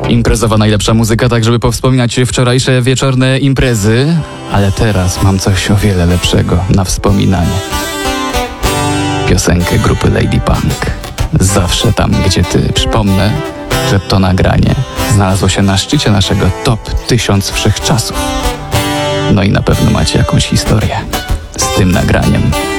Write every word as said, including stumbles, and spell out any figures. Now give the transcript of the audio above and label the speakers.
Speaker 1: Imprezowa najlepsza muzyka, tak żeby powspominać wczorajsze wieczorne imprezy. Ale teraz mam coś o wiele lepszego na wspominanie. Piosenkę grupy Lady Punk. Zawsze tam, gdzie ty. Przypomnę, że to nagranie znalazło się na szczycie naszego top tysiąc wszechczasów. No i na pewno macie jakąś historię z tym nagraniem.